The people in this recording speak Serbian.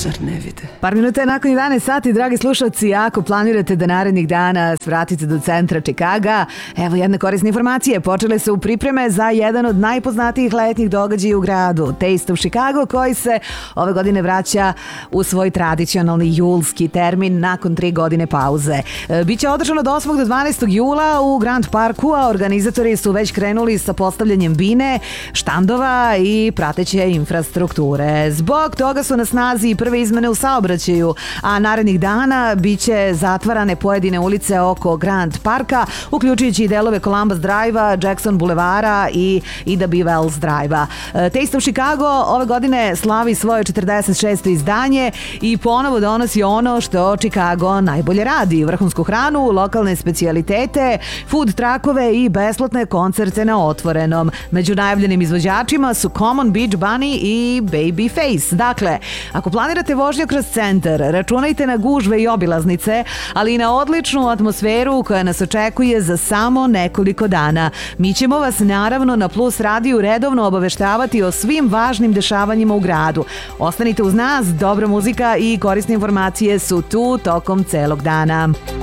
zar ne vide? Par minuta je nakon 11 sati, dragi slušalci, ako planirate da narednih dana svratite do centra Čikaga, evo jedne korisne informacije. Počele su pripreme za jedan od najpoznatijih letnjih događaja u gradu, Taste of Chicago, koji se ove godine vraća u svoj tradicionalni julski termin nakon 3 godine pauze. Biće održano od 8. do 12. jula u Grand Parku, a organizatori su već krenuli sa postavljanjem bine, štandova i prateće infrastrukture. Zbog toga su na snazi i prve izmene u saobraćaju, a narednih dana biće zatvarane pojedine ulice oko Grand Parka, uključujući i delove Columbus Drive-a, Jackson Boulevara i Ida B. Wells Drive-a. Taste of Chicago ove godine slavi svoje 46. izdanje i ponovo donosi ono što Chicago najbolje radi: vrhunsku hranu, lokalne specijalitete, food trakove i besplatne koncerte na otvorenom. Među najavljenim izvođačima su Common, Beach Bunny i Babyface. Dakle, ako planirate vožnju kroz centar, računajte na gužve i obilaznice, ali i na odličnu atmosferu koja nas očekuje za samo nekoliko dana. Mi ćemo vas naravno na Plus radiju redovno obaveštavati o svim važnim dešavanjima u gradu. Ostanite uz nas, dobra muzika i korisne informacije su tu tokom celog dana.